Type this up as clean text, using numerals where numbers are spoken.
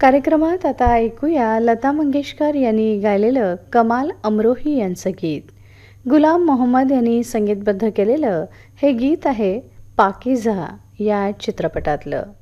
कार्यक्रमात आता ऐकूया लता मंगेशकर यांनी गायलेलं कमाल अमरोही यांचं गीत. गुलाम मोहम्मद यांनी संगीतबद्ध केलेलं हे गीत आहे पाकीझा या चित्रपटातलं.